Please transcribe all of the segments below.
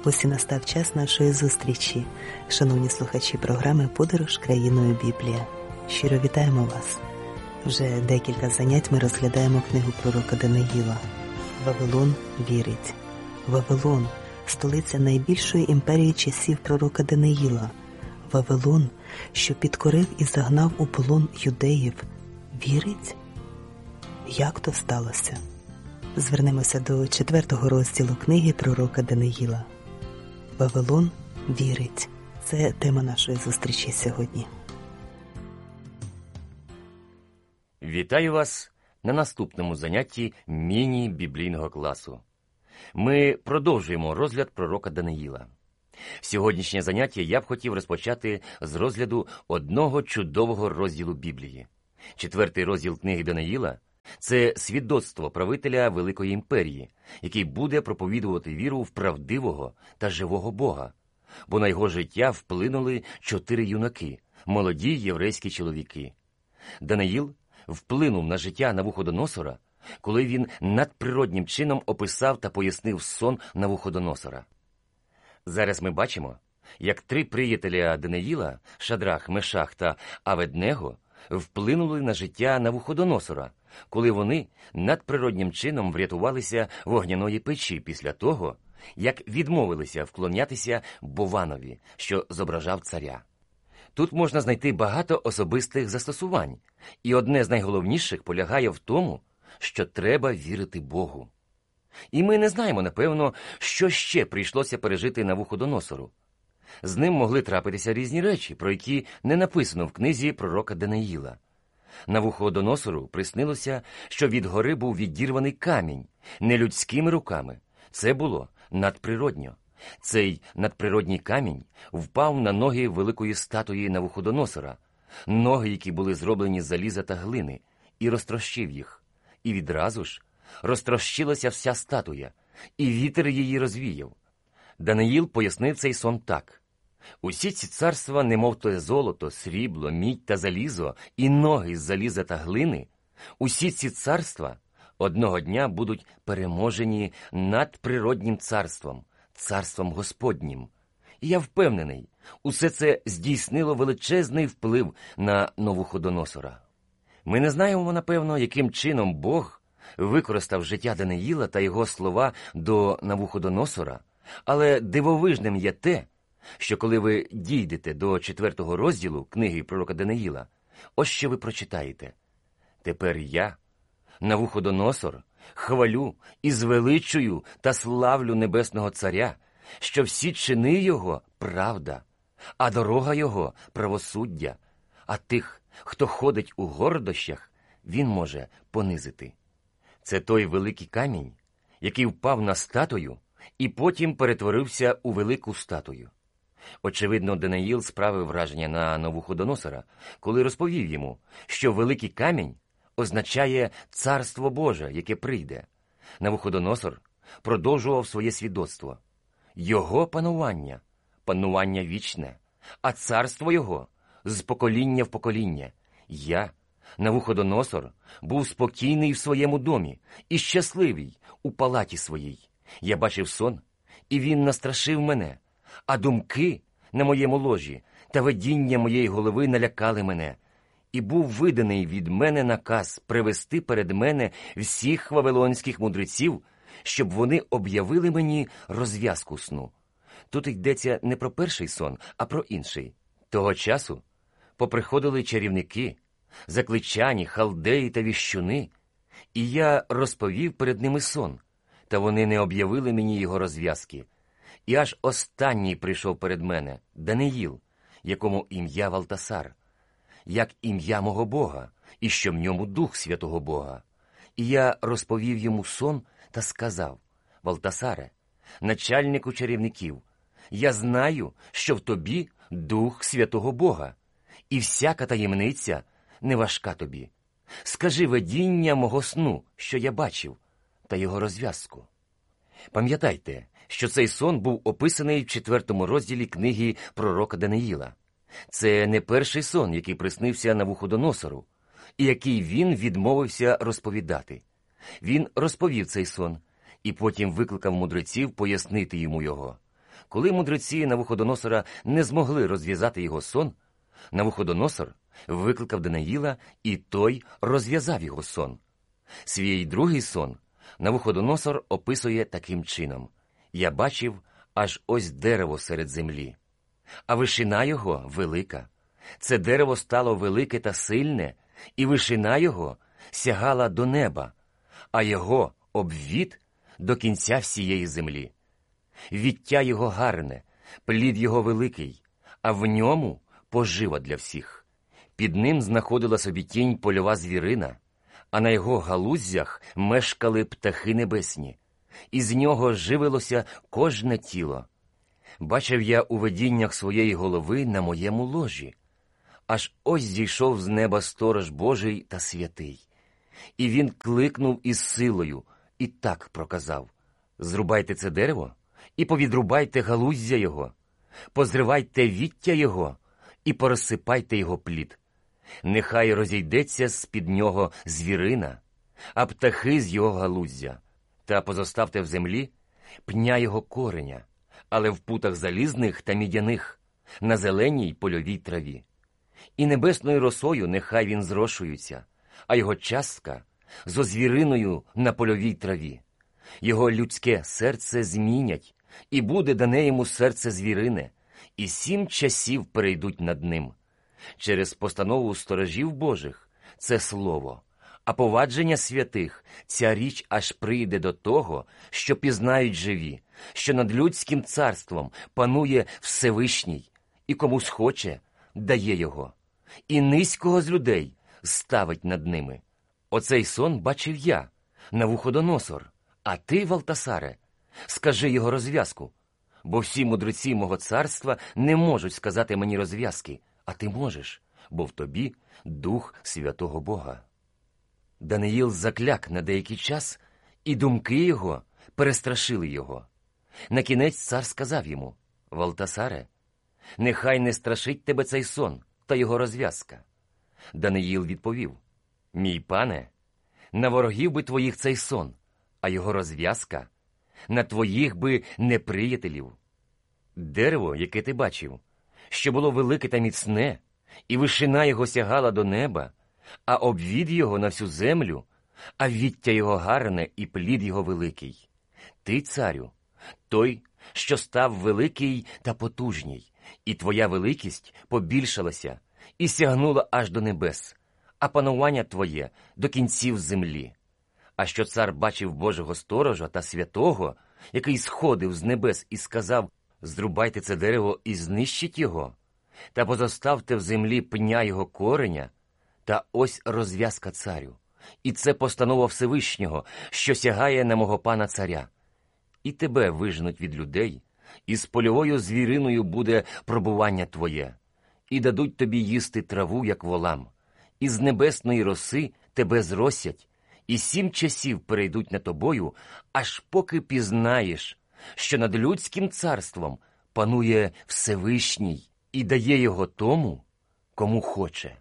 Ось і настав час нашої зустрічі. Шановні слухачі програми «Подорож країною Біблія». Щиро вітаємо вас. Вже декілька занять ми розглядаємо книгу пророка Даниїла. Вавилон вірить. Вавилон – столиця найбільшої імперії часів пророка Даниїла. Вавилон, що підкорив і загнав у полон юдеїв, вірить? Як то сталося? Звернемося до 4-го розділу книги пророка Даниїла. Вавилон вірить. Це тема нашої зустрічі сьогодні. Вітаю вас на наступному занятті міні-біблійного класу. Ми продовжуємо розгляд пророка Даниїла. Сьогоднішнє заняття я б хотів розпочати з розгляду одного чудового розділу Біблії. 4-й розділ книги Даниїла – це свідоцтво правителя Великої імперії, який буде проповідувати віру в правдивого та живого Бога, бо на його життя вплинули 4 юнаки, молоді єврейські чоловіки. Даниїл вплинув на життя Навуходоносора, коли він надприроднім чином описав та пояснив сон Навуходоносора. Зараз ми бачимо, як 3 приятеля Даниїла – Шадрах, Мешах та Аведнего – вплинули на життя Навуходоносора, коли вони надприроднім чином врятувалися вогняної печі після того, як відмовилися вклонятися Бованові, що зображав царя. Тут можна знайти багато особистих застосувань, і одне з найголовніших полягає в тому, що треба вірити Богу. І ми не знаємо, напевно, що ще прийшлося пережити Навуходоносору. З ним могли трапитися різні речі, про які не написано в книзі пророка Даниїла. Навуходоносору приснилося, що від гори був відірваний камінь, не людськими руками. Це було надприродньо. Цей надприродній камінь впав на ноги великої статуї Навуходоносора, ноги, які були зроблені з заліза та глини, і розтрощив їх. І відразу ж розтрощилася вся статуя, і вітер її розвіяв. Даниїл пояснив цей сон так. Усі ці царства, немов то золото, срібло, мідь та залізо, і ноги з заліза та глини, усі ці царства одного дня будуть переможені надприроднім царством, царством Господнім. І я впевнений, усе це здійснило величезний вплив на Навуходоносора. Ми не знаємо, напевно, яким чином Бог використав життя Даниїла та його слова до Навуходоносора, але дивовижним є те, що коли ви дійдете до 4-го розділу книги пророка Даниїла, ось що ви прочитаєте. «Тепер я, Навуходоносор, хвалю і звеличую та славлю небесного царя, що всі чини його – правда, а дорога його – правосуддя, а тих, хто ходить у гордощах, він може понизити». Це той великий камінь, який впав на статую і потім перетворився у велику статую. Очевидно, Даниїл справив враження на Навуходоносора, коли розповів йому, що великий камінь означає Царство Боже, яке прийде. Навуходоносор продовжував своє свідоцтво. Його панування – панування вічне, а царство його – з покоління в покоління. Я, Навуходоносор, був спокійний в своєму домі і щасливий у палаті своїй. Я бачив сон, і він настрашив мене, а думки на моєму ложі та видіння моєї голови налякали мене. І був виданий від мене наказ привести перед мене всіх вавилонських мудреців, щоб вони об'явили мені розв'язку сну. Тут йдеться не про перший сон, а про інший. Того часу поприходили чарівники, закличані, халдеї та віщуни, і я розповів перед ними сон, та вони не об'явили мені його розв'язки. І аж останній прийшов перед мене, Даниїл, якому ім'я Валтасар, як ім'я мого Бога, і що в ньому Дух Святого Бога. І я розповів йому сон та сказав: Валтасаре, начальнику чарівників, я знаю, що в тобі Дух Святого Бога, і всяка таємниця не важка тобі. Скажи видіння мого сну, що я бачив, та його розв'язку. Пам'ятайте, що цей сон був описаний в 4-му розділі книги пророка Даниїла. Це не перший сон, який приснився Навуходоносору, і який він відмовився розповідати. Він розповів цей сон, і потім викликав мудреців пояснити йому його. Коли мудреці Навуходоносора не змогли розв'язати його сон, Навуходоносор викликав Даниїла, і той розв'язав його сон. Свій другий сон Навуходоносор описує таким чином: «Я бачив аж ось дерево серед землі, а вишина його велика. Це дерево стало велике та сильне, і вишина його сягала до неба, а його обвід до кінця всієї землі. Віття його гарне, плід його великий, а в ньому пожива для всіх. Під ним знаходила собі тінь польова звірина, а на його галуззях мешкали птахи небесні. Із нього живилося кожне тіло. Бачив я у видіннях своєї голови на моєму ложі. Аж ось зійшов з неба сторож Божий та святий. І він кликнув із силою і так проказав: «Зрубайте це дерево і повідрубайте галуздя його, позривайте віття його і порозсипайте його плід. Нехай розійдеться з-під нього звірина, а птахи з його галуздя, та позоставте в землі пня його кореня, але в путах залізних та мідяних, на зеленій польовій траві. І небесною росою нехай він зрошується, а його частка зо звіриною на польовій траві. Його людське серце змінять, і буде дане йому серце звірине, і 7 часів перейдуть над ним. Через постанову сторожів Божих це слово, а повадження святих ця річ аж прийде до того, що пізнають живі, що над людським царством панує Всевишній, і кому схоче, дає його, і низького з людей ставить над ними. Оцей сон бачив я, Навуходоносор, а ти, Валтасаре, скажи його розв'язку, бо всі мудреці мого царства не можуть сказати мені розв'язки, а ти можеш, бо в тобі Дух Святого Бога». Даниїл закляк на деякий час, і думки його перестрашили його. Накінець цар сказав йому: «Валтасаре, нехай не страшить тебе цей сон та його розв'язка». Даниїл відповів: «Мій пане, на ворогів би твоїх цей сон, а його розв'язка на твоїх би неприятелів. Дерево, яке ти бачив, що було велике та міцне, і вишина його сягала до неба, а обвід його на всю землю, а віття його гарне і плід його великий. Ти, царю, той, що став великий та потужній, і твоя великість побільшалася і сягнула аж до небес, а панування твоє до кінців землі. А що цар бачив Божого сторожа та святого, який сходив з небес і сказав: «Зрубайте це дерево і знищіть його, та позоставте в землі пня його кореня», та ось розв'язка царю. І це постанова Всевишнього, що сягає на мого пана царя. І тебе виженуть від людей, і з польовою звіриною буде пробування твоє, і дадуть тобі їсти траву, як волам, і з небесної роси тебе зросять, і 7 часів перейдуть над тобою, аж поки пізнаєш, що над людським царством панує Всевишній і дає його тому, кому хоче.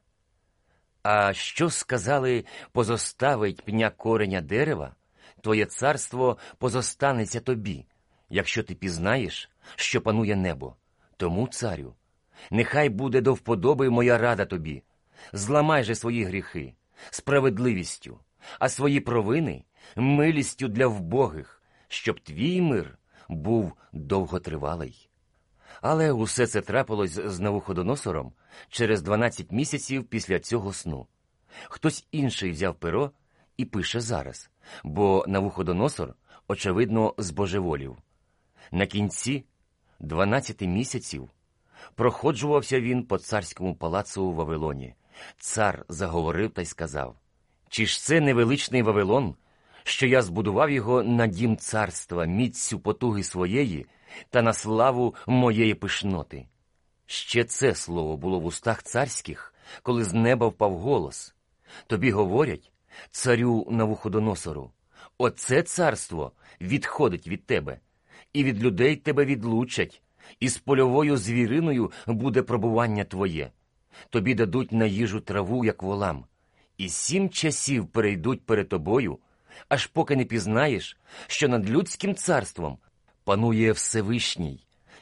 А що сказали: позоставить пня кореня дерева, твоє царство позостанеться тобі, якщо ти пізнаєш, що панує небо. Тому, царю, нехай буде до вподоби моя рада тобі. Зламай же свої гріхи справедливістю, а свої провини милістю для вбогих, щоб твій мир був довготривалий». Але усе це трапилось з Навуходоносором через 12 місяців після цього сну. Хтось інший взяв перо і пише зараз, бо Навуходоносор, очевидно, збожеволів. На кінці 12 місяців проходжувався він по царському палацу у Вавилоні. Цар заговорив та й сказав: «Чи ж це невеличний Вавилон, що я збудував його на дім царства міццю потуги своєї та на славу моєї пишноти?» Ще це слово було в устах царських, коли з неба впав голос: «Тобі говорять, царю Навуходоносору, оце царство відходить від тебе, і від людей тебе відлучать, і з польовою звіриною буде пробування твоє. Тобі дадуть на їжу траву, як волам, і 7 часів перейдуть перед тобою, аж поки не пізнаєш, що над людським царством панує Всевишній,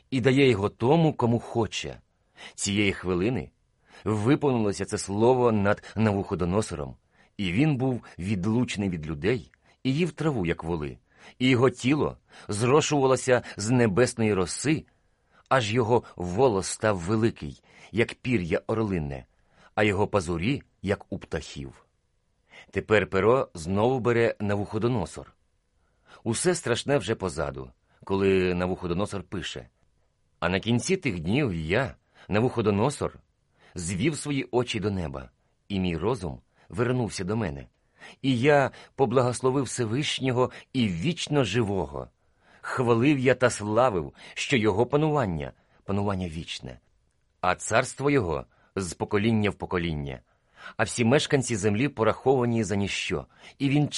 і дає його тому, кому хоче. Цієї хвилини виповнилося це слово над Навуходоносором, і він був відлучений від людей і їв траву, як воли, і його тіло зрошувалося з небесної роси, аж його волос став великий, як пір'я орлинне, а його пазурі, як у птахів. Тепер перо знову бере Навуходоносор. Усе страшне вже позаду, коли Навуходоносор пише: «А на кінці тих днів я, Навуходоносор, звів свої очі до неба, і мій розум вернувся до мене. І я поблагословив Всевишнього і вічно живого. Хвалив я та славив, що його панування вічне, а царство його з покоління в покоління. А всі мешканці землі пораховані за ніщо, і він